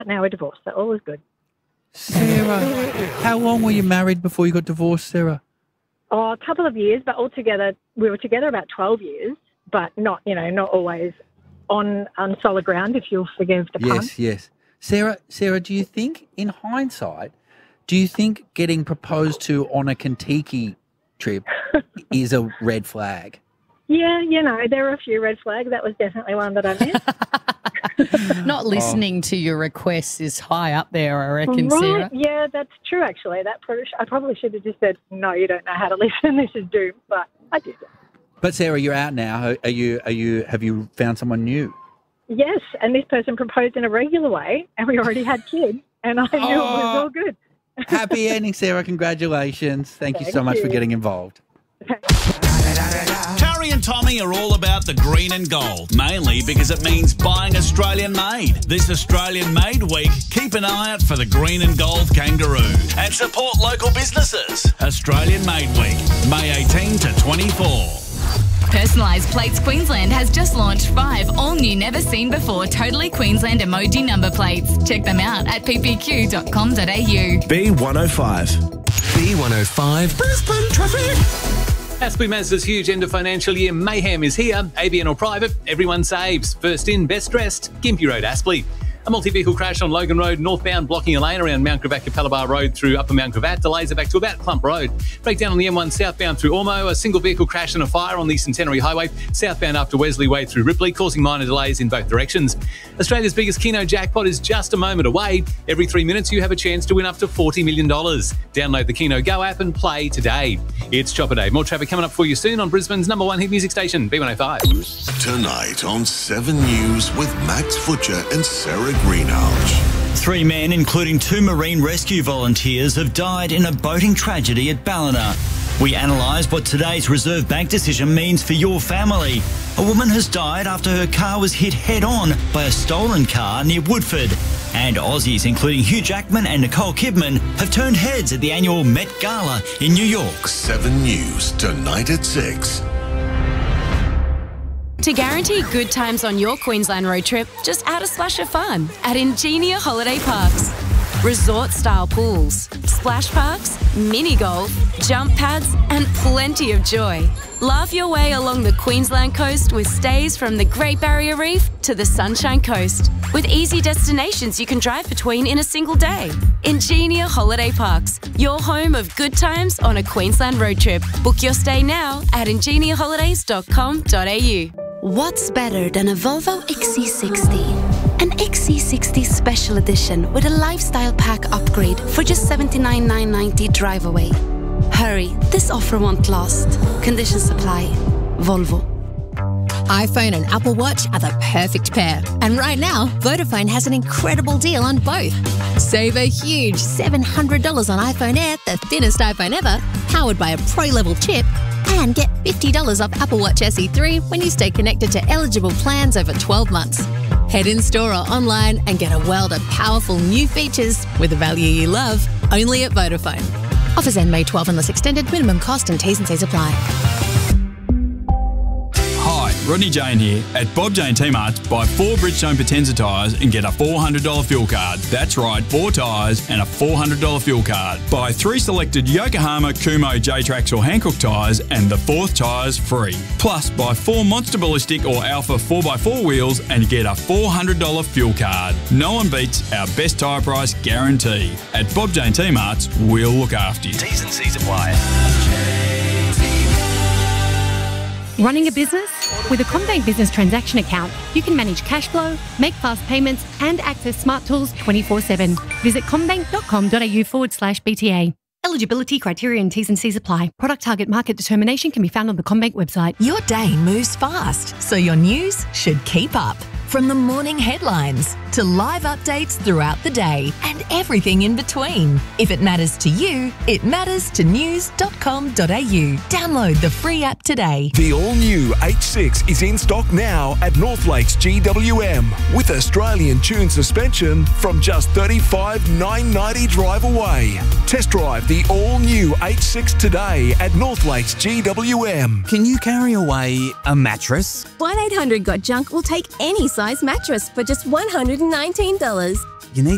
Now we're divorced, so all is good. Sarah, how long were you married before you got divorced, Sarah? Oh, a couple of years, but altogether we were together about 12 years, but not always on solid ground, if you'll forgive the pun. Yes. Sarah, do you think, in hindsight, getting proposed to on a Kentucky trip is a red flag? Yeah, there are a few red flags. That was definitely one that I missed. Not listening to your requests is high up there, I reckon, right. Sarah. Yeah, that's true, actually. I probably should have just said, no, you don't know how to listen. This is doomed, but I did. But Sarah, you're out now. Have you found someone new? Yes, and this person proposed in a regular way, and we already had kids, and I knew it was all good. Happy ending, Sarah. Congratulations. Thank you so much for getting involved. Curry and Tommy are all about the green and gold, mainly because it means buying Australian made. This Australian Made Week, keep an eye out for the green and gold kangaroo and support local businesses. Australian Made Week, May 18 to 24. Personalised Plates Queensland has just launched 5 all-new, never-seen-before Totally Queensland emoji number plates. Check them out at ppq.com.au. B105. B105 Brisbane traffic. Aspley Mazda's huge end of financial year mayhem is here. ABN or private, everyone saves. First in, best dressed, Gympie Road, Aspley. A multi-vehicle crash on Logan Road, northbound, blocking a lane around Mount Gravatt, Capalaba Road through Upper Mount Gravatt. Delays are back to about Clump Road. Breakdown on the M1 southbound through Ormo. A single vehicle crash and a fire on the Centenary Highway, southbound after Wesley Way through Ripley, causing minor delays in both directions. Australia's biggest Keno jackpot is just a moment away. Every 3 minutes you have a chance to win up to $40 million. Download the Keno Go app and play today. It's Chopper Day. More traffic coming up for you soon on Brisbane's #1 hit music station, B105. Tonight on 7 News with Max Futcher and Sarah Greenhalgh. 3 men, including 2 marine rescue volunteers, have died in a boating tragedy at Ballina. We analysed what today's Reserve Bank decision means for your family. A woman has died after her car was hit head-on by a stolen car near Woodford. And Aussies, including Hugh Jackman and Nicole Kidman, have turned heads at the annual Met Gala in New York. 7 News, tonight at 6. To guarantee good times on your Queensland road trip, just add a splash of fun at Ingenia Holiday Parks. Resort-style pools, splash parks, mini golf, jump pads and plenty of joy. Laugh your way along the Queensland coast with stays from the Great Barrier Reef to the Sunshine Coast, with easy destinations you can drive between in a single day. Ingenia Holiday Parks, your home of good times on a Queensland road trip. Book your stay now at ingeniaholidays.com.au. What's better than a Volvo XC60? An XC60 Special Edition with a lifestyle pack upgrade for just $79,990 drive away. Hurry, this offer won't last. Conditions apply. Volvo. iPhone and Apple Watch are the perfect pair. And right now, Vodafone has an incredible deal on both. Save a huge $700 on iPhone Air, the thinnest iPhone ever, powered by a Pro-level chip, and get $50 off Apple Watch SE 3 when you stay connected to eligible plans over 12 months. Head in store or online and get a world of powerful new features with the value you love, only at Vodafone. Offers end May 12 unless extended. Minimum cost and T's and C's apply. Hi, Rodney Jane here. At Bob Jane T-Marts, buy 4 Bridgestone Potenza tyres and get a $400 fuel card. That's right, 4 tyres and a $400 fuel card. Buy 3 selected Yokohama, Kumho, J-Trax or Hankook tyres and the 4th tyre's free. Plus, buy 4 Monster Ballistic or Alpha 4x4 wheels and get a $400 fuel card. No one beats our best tyre price guarantee. At Bob Jane T-Marts, we'll look after you. T's and C's apply. Running a business? With a CommBank Business Transaction Account, you can manage cash flow, make fast payments, and access smart tools 24/7. Visit commbank.com.au/BTA. Eligibility criteria and T's and C's apply. Product target market determination can be found on the CommBank website. Your day moves fast, so your news should keep up. From the morning headlines to live updates throughout the day and everything in between. If it matters to you, it matters to news.com.au. Download the free app today. The all-new H6 is in stock now at North Lakes GWM with Australian tuned suspension from just $35,990 drive away. Test drive the all-new H6 today at North Lakes GWM. Can you carry away a mattress? 1-800-GOT-JUNK will take any size mattress for just $119.